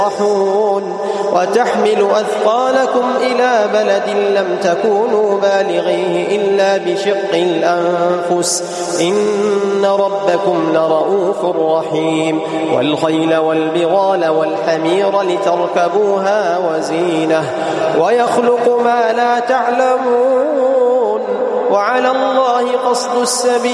وتحمل أثقالكم إلى بلد لم تكونوا بالغيه إلا بشق الأنفس إن ربكم لرؤوف رحيم والخيل والبغال والحمير لتركبوها وزينة ويخلق ما لا تعلمون وعلى الله قصد السبيل